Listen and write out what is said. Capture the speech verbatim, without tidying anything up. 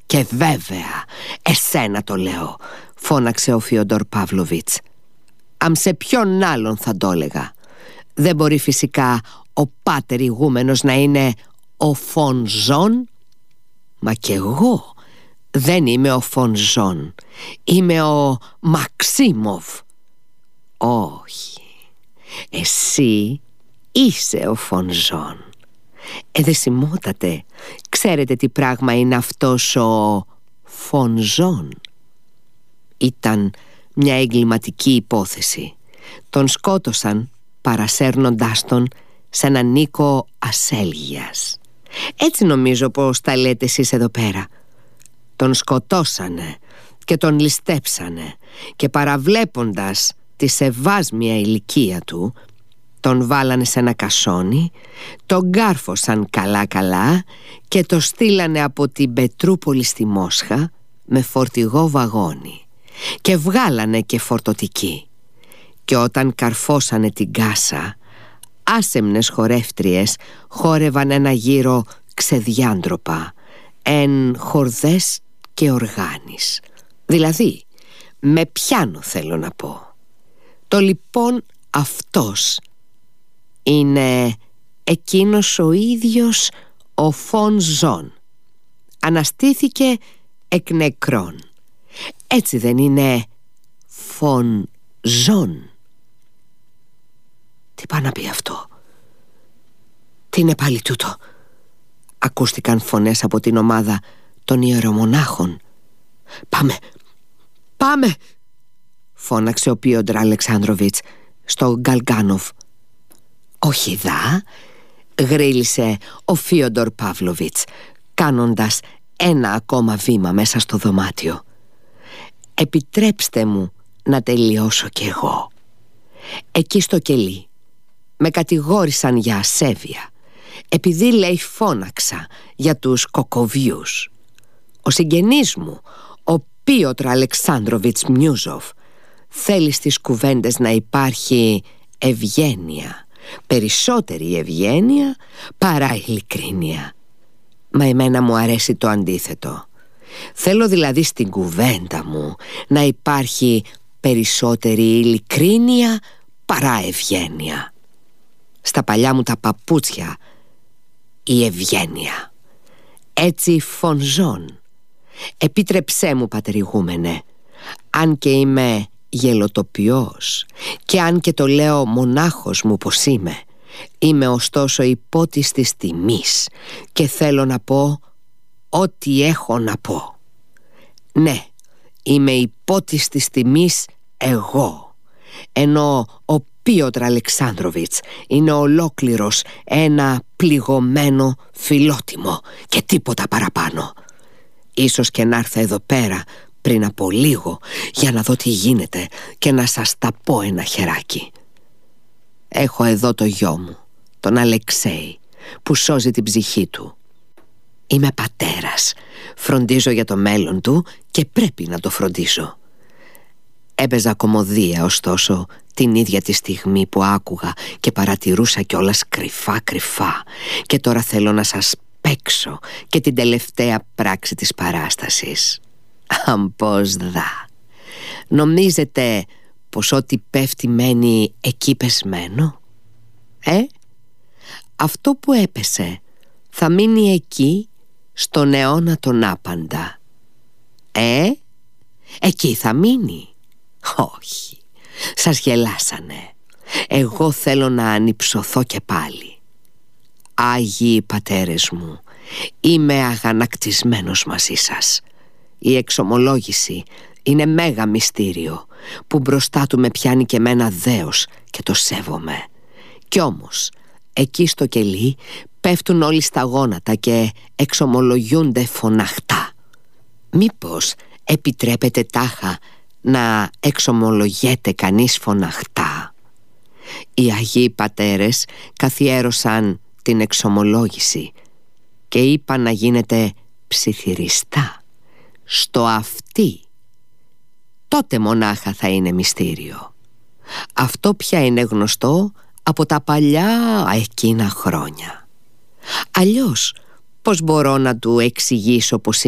«Και βέβαια, εσένα το λέω», φώναξε ο Φιόντορ Παύλοβιτς. «Αμ σε ποιον άλλον θα το έλεγα. Δεν μπορεί φυσικά ο πάτερ ηγούμενος να είναι ο Φον Ζων. Μα κι εγώ δεν είμαι ο Φον Ζων. Είμαι ο Μαξίμοφ». «Όχι, εσύ είσαι ο Φον Ζων». «Ε, δε σημότατε, ξέρετε τι πράγμα είναι αυτός ο Φον Ζων?» Ήταν μια εγκληματική υπόθεση. Τον σκότωσαν παρασέρνοντάς τον σε έναν οίκο ασέλγειας. Έτσι νομίζω πως τα λέτε εσείς εδώ πέρα. Τον σκοτώσανε και τον ληστέψανε και παραβλέποντας τη σεβάσμια ηλικία του, τον βάλανε σε ένα κασόνι, τον κάρφωσαν καλά καλά και το στείλανε από την Πετρούπολη στη Μόσχα με φορτηγό βαγόνι και βγάλανε και φορτωτική. Και όταν καρφώσανε την κάσα, άσεμνες χορεύτριες χόρευαν ένα γύρο ξεδιάντροπα, εν χορδές και οργάνης. Δηλαδή, με πιάνο θέλω να πω. Το λοιπόν αυτός είναι εκείνος ο ίδιος ο Φον Ζων. Αναστήθηκε εκ νεκρών. Έτσι δεν είναι Φον Ζων? Τι πάει να πει αυτό? Τι είναι πάλι τούτο? Ακούστηκαν φωνές από την ομάδα των ιερομονάχων. «Πάμε, πάμε», φώναξε ο Πίοντρ Αλεξάνδροβιτς στο Γκαλγκάνοφ. «Όχι δα», γρίλησε ο Φίοντορ Παύλοβιτς, κάνοντας ένα ακόμα βήμα μέσα στο δωμάτιο. «Επιτρέψτε μου να τελειώσω κι εγώ. Εκεί στο κελί με κατηγόρησαν για ασέβεια, επειδή λέει φώναξα για τους κοκοβιούς. Ο συγγενής μου, ο Πίοτρ Αλεξάνδροβιτς Μιούζοφ, θέλει στις κουβέντες να υπάρχει ευγένεια, περισσότερη ευγένεια παρά ειλικρίνεια. Μα εμένα μου αρέσει το αντίθετο. Θέλω δηλαδή στην κουβέντα μου να υπάρχει περισσότερη ειλικρίνεια παρά ευγένεια. Στα παλιά μου τα παπούτσια η ευγένεια. Έτσι Φον Ζων, επίτρεψέ μου πατερηγούμενε, αν και είμαι γελοτοποιός και αν και το λέω μονάχος μου πως είμαι, είμαι ωστόσο υπότης της τιμής και θέλω να πω ό,τι έχω να πω. Ναι, είμαι υπότης της τιμής εγώ, ενώ ο Πίοτρ Αλεξάνδροβιτς είναι ολόκληρος ένα πληγωμένο φιλότιμο και τίποτα παραπάνω. Ίσως και να έρθω εδώ πέρα πριν από λίγο για να δω τι γίνεται και να σας τα πω ένα χεράκι. Έχω εδώ το γιο μου, τον Αλεξέη, που σώζει την ψυχή του. Είμαι πατέρας, φροντίζω για το μέλλον του και πρέπει να το φροντίζω. Έπαιζα κωμωδία ωστόσο την ίδια τη στιγμή που άκουγα και παρατηρούσα κιόλας κρυφά κρυφά, και τώρα θέλω να σας παίξω και την τελευταία πράξη της παράστασης. Αν πως δα. Νομίζετε πως ό,τι πέφτει μένει εκεί πεσμένο? Ε, αυτό που έπεσε θα μείνει εκεί στον αιώνα τον άπαντα. Ε, εκεί θα μείνει? Όχι, σας γελάσανε. Εγώ θέλω να ανυψωθώ και πάλι. Άγιοι πατέρες μου, είμαι αγανακτισμένος μαζί σας. Η εξομολόγηση είναι μέγα μυστήριο που μπροστά του με πιάνει και μένα δέος και το σέβομαι. Κι όμως εκεί στο κελί πέφτουν όλοι στα γόνατα και εξομολογούνται φωναχτά. Μήπως επιτρέπετε τάχα να εξομολογέται κανείς φωναχτά? Οι Αγίοι Πατέρες καθιέρωσαν την εξομολόγηση και είπαν να γίνεται ψιθυριστά, στο αυτί. Τότε μονάχα θα είναι μυστήριο. Αυτό πια είναι γνωστό από τα παλιά εκείνα χρόνια. Αλλιώς πώς μπορώ να του εξηγήσω πως